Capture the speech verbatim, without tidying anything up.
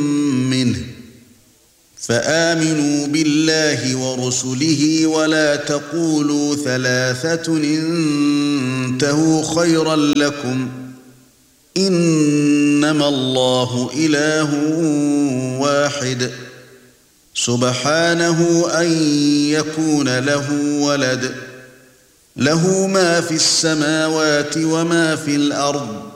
منه فآمنوا بالله ورسله ولا تقولوا ثلاثة انتهوا خيرا لكم إنما الله إله واحد سبحانه أن يكون له ولد له ما في السماوات وما في الأرض